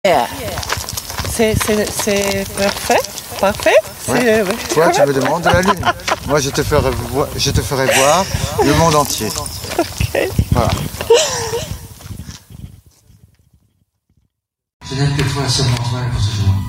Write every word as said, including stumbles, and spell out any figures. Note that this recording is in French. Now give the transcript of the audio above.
Yeah. C'est parfait, parfait. Ouais. Toi, tu me demandes de la Lune. Moi, je te ferai, vo je te ferai voir le monde entier. Ok. Voilà. Je n'aime que toi seulement toi pour ce jour.